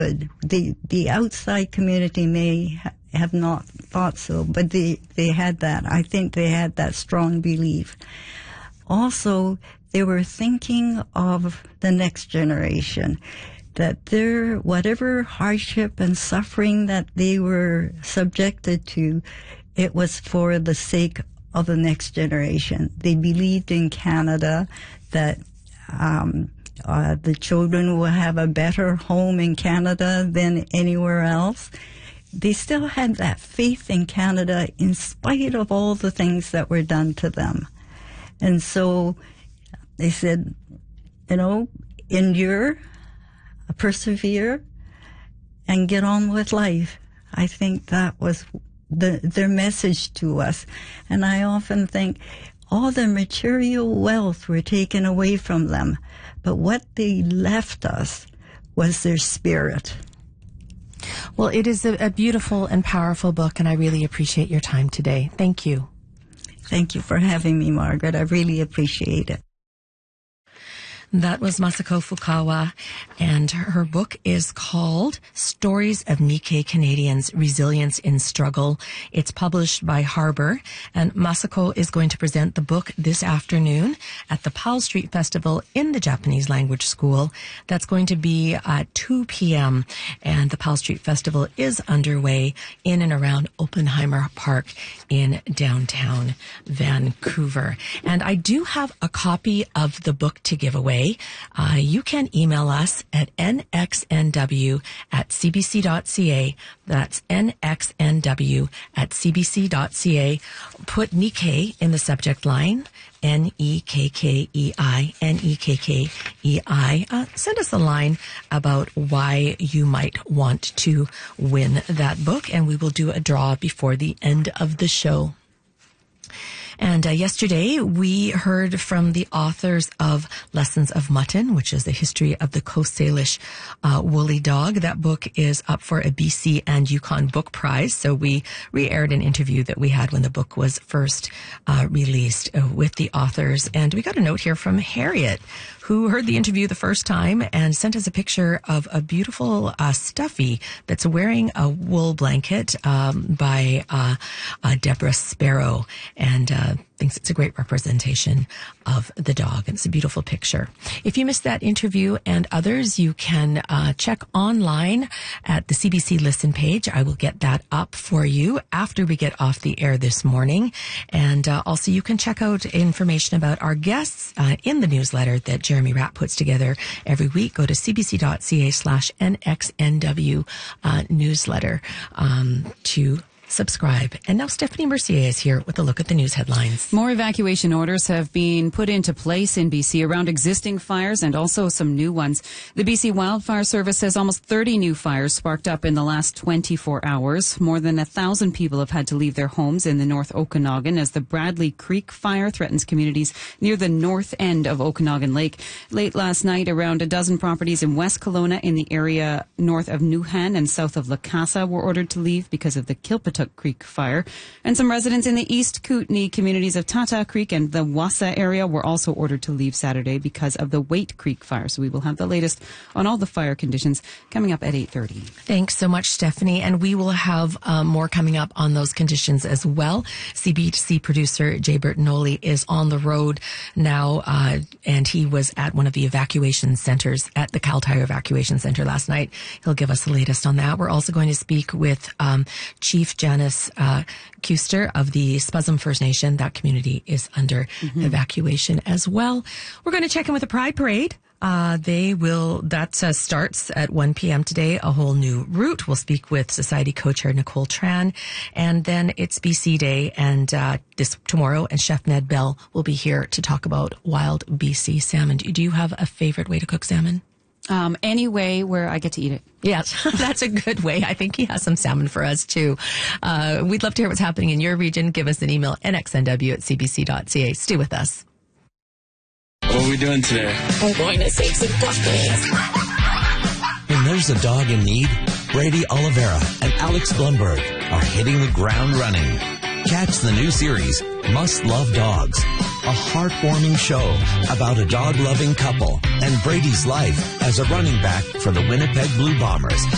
The outside community may have not thought so, but they had that. I think they had that strong belief. Also, they were thinking of the next generation, that whatever hardship and suffering that they were subjected to, it was for the sake of the next generation. They believed in Canada, that the children will have a better home in Canada than anywhere else. They still had that faith in Canada in spite of all the things that were done to them. And so they said, endure, persevere, and get on with life. I think that was their message to us. And I often think all the material wealth were taken away from them, but what they left us was their spirit. Well, it is a beautiful and powerful book, and I really appreciate your time today. Thank you. Thank you for having me, Margaret. I really appreciate it. That was Masako Fukawa, and her book is called Stories of Nikkei Canadians, Resilience in Struggle. It's published by Harbor, and Masako is going to present the book this afternoon at the Powell Street Festival in the Japanese Language School. That's going to be at 2 p.m., and the Powell Street Festival is underway in and around Oppenheimer Park in downtown Vancouver. And I do have a copy of the book to give away. You can email us at nxnw@cbc.ca. That's nxnw@cbc.ca. Put Nikkei in the subject line. Nekkei, Nekkei. Send us a line about why you might want to win that book, and we will do a draw before the end of the show. And yesterday, we heard from the authors of Lessons of Mutton, which is the history of the Coast Salish woolly dog. That book is up for a BC and Yukon Book Prize. So we re-aired an interview that we had when the book was first released with the authors. And we got a note here from Harriet, who heard the interview the first time and sent us a picture of a beautiful stuffy that's wearing a wool blanket by Deborah Sparrow, and thinks it's a great representation of the dog. It's a beautiful picture. If you missed that interview and others, you can check online at the CBC Listen page. I will get that up for you after we get off the air this morning. And also you can check out information about our guests in the newsletter that Jeremy Rapp puts together every week. Go to cbc.ca/nxnw newsletter to subscribe. And now Stephanie Mercier is here with a look at the news headlines. More evacuation orders have been put into place in BC around existing fires and also some new ones. The BC Wildfire Service says almost 30 new fires sparked up in the last 24 hours. More than 1,000 people have had to leave their homes in the North Okanagan as the Bradley Creek fire threatens communities near the north end of Okanagan Lake. Late last night, around a dozen properties in West Kelowna in the area north of Newhan and south of Lakasa were ordered to leave because of the Kilpatuk Creek fire. And some residents in the East Kootenay communities of Tata Creek and the Wassa area were also ordered to leave Saturday because of the Waite Creek fire. So we will have the latest on all the fire conditions coming up at 8:30. Thanks so much, Stephanie. And we will have more coming up on those conditions as well. CBC producer Jay Bertinoli is on the road now, and he was at one of the evacuation centers at the Kaltire Evacuation Center last night. He'll give us the latest on that. We're also going to speak with Chief Janice Kuster of the Spuzzum First Nation. That community is under evacuation as well. We're going to check in with the Pride Parade. That starts at 1 p.m. today, a whole new route. We'll speak with Society co-chair Nicole Tran, and then it's BC Day, and tomorrow, and Chef Ned Bell will be here to talk about wild BC salmon. Do you have a favorite way to cook salmon? Any way where I get to eat it. Yes, that's a good way. I think he has some salmon for us, too. We'd love to hear what's happening in your region. Give us an email, nxnw@cbc.ca. Stay with us. What are we doing today? I'm going to save some puppies. When there's a dog in need, Brady Oliveira and Alex Blumberg are hitting the ground running. Catch the new series, Must Love Dogs, a heartwarming show about a dog-loving couple and Brady's life as a running back for the Winnipeg Blue Bombers